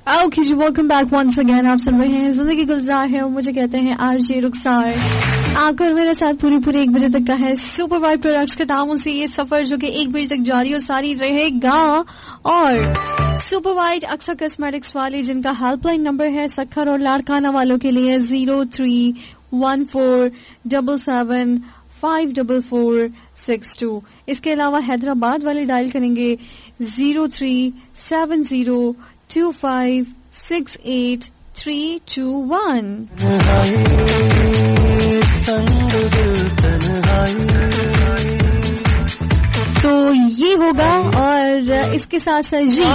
Okay जी, welcome back once again. आप सुन रहे हैं जिंदगी गुलजार है और मुझे कहते हैं आरजे रुखसार। आपको मेरे साथ पूरी 1 बजे तक का है सुपर वाइड प्रोडक्ट्स के नामों से ये सफर जो कि 1 बजे तक जारी और सारी रहेगा। और सुपर वाइड अक्सर कॉस्मेटिक्स वाले जिनका हेल्पलाइन नंबर है सक्खर और लाड़काना वालों के लिए 0314775446 इसके अलावा हैदराबाद वाले डायल करेंगे 0370256831। तो ये होगा और इसके साथ साथ जी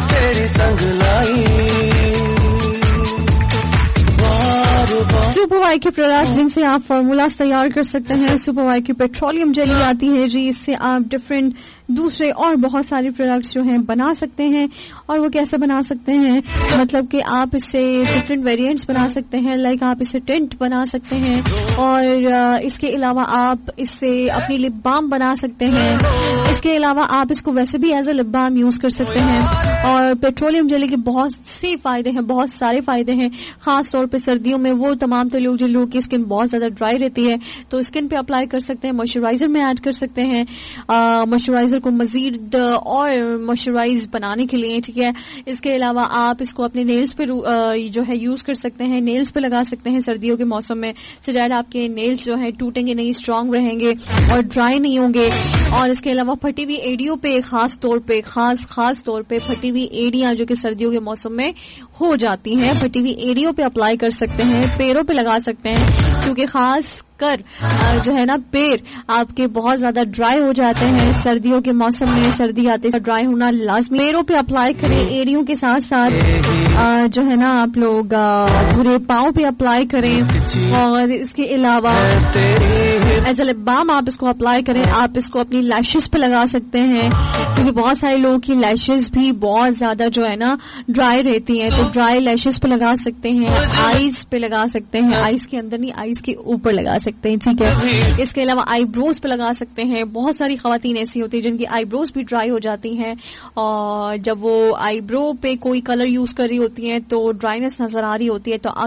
सुपर वाई के प्रोडक्ट जिनसे आप फॉर्मूला तैयार कर सकते हैं। सुपर वाई की पेट्रोलियम जेली आती है जी, इससे आप डिफरेंट दूसरे और बहुत सारे प्रोडक्ट्स जो हैं बना सकते हैं। और वो कैसे बना सकते हैं, मतलब कि आप इससे डिफरेंट वेरिएंट्स बना सकते हैं। लाइक आप इससे टेंट बना सकते हैं और इसके अलावा आप इससे अपनी लिप बाम बना सकते हैं। इसके अलावा आप इसको वैसे भी as a lip balm use कर सकते हैं। और पेट्रोलियम जेली के बहुत से फायदे हैं, बहुत सारे फायदे हैं। खास तौर पे सर्दियों में वो तमाम तो लोग जिन लोगों की स्किन बहुत ज्यादा ड्राई रहती है तो स्किन पे अप्लाई कर सकते हैं। मॉइस्चराइजर में ऐड कर सकते हैं मॉइस्चराइजर को मजीद और मॉइस्चराइज बनाने के लिए, ठीक है। इसके अलावा आप इसको अपने नेल्स पे जो है यूज कर सकते हैं, नेल्स पे लगा सकते हैं सर्दियों के मौसम में, सो दैट आपके नेल्स जो है टूटेंगे नहीं, स्ट्रांग रहेंगे और ड्राई नहीं होंगे। और इसके अलावा फटी हुई एड़ियों पे खास तौर पे फटी हुई एड़ियां जो कि सर्दियों के मौसम में हो जाती हैं, फटी हुई एड़ियों पे अप्लाई कर सकते हैं, पैरों पे लगा सकते हैं, क्योंकि खास कर जो है ना पैर आपके बहुत ज्यादा ड्राई हो जाते हैं सर्दियों के मौसम में। सर्दी आते हैं ड्राई होना लाजमी। पैरों पे अप्लाई करें, एड़ियों के साथ साथ जो है ना आप लोग पूरे पाँव पे अप्लाई करें। और इसके अलावा एज अ लिप बाम आप इसको अप्लाई करें। आप इसको अपनी लैशेस पे लगा सकते हैं, क्योंकि बहुत सारे लोगों की लैशेस भी बहुत ज्यादा जो है ना ड्राई रहती हैं, तो ड्राई लैशेस पे लगा सकते हैं, आईज पे लगा सकते हैं, आईज के अंदर नहीं आईज के ऊपर लगा सकते हैं, ठीक है। इसके अलावा आईब्रोज पे लगा सकते हैं। बहुत सारी खवातीन ऐसी होती है जिनकी आईब्रोज भी ड्राई हो जाती हैं और जब वो आईब्रो पे कोई कलर यूज कर रही होती हैं तो ड्राइनेस नजर आ रही होती है, तो